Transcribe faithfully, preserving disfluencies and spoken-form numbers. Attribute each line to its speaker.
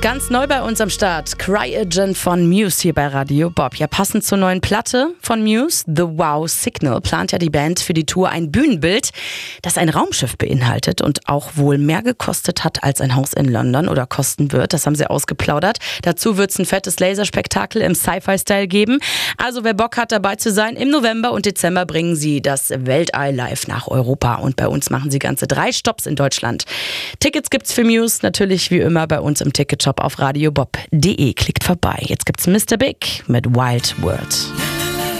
Speaker 1: Ganz neu bei uns am Start, Cryogen von Muse hier bei Radio Bob. Ja, passend zur neuen Platte von Muse, The Wow Signal, plant ja die Band für die Tour ein Bühnenbild, das ein Raumschiff beinhaltet und auch wohl mehr gekostet hat als ein Haus in London oder kosten wird. Das haben sie ausgeplaudert. Dazu wird es ein fettes Laserspektakel im Sci-Fi-Style geben. Also wer Bock hat, dabei zu sein, im November und Dezember bringen sie das Weltall live nach Europa. Und bei uns machen sie ganze drei Stopps in Deutschland. Tickets gibt's für Muse natürlich wie immer bei uns im Ticketshop auf radiobob punkt de. Klickt vorbei. Jetzt gibt's Mister Big mit Wild World.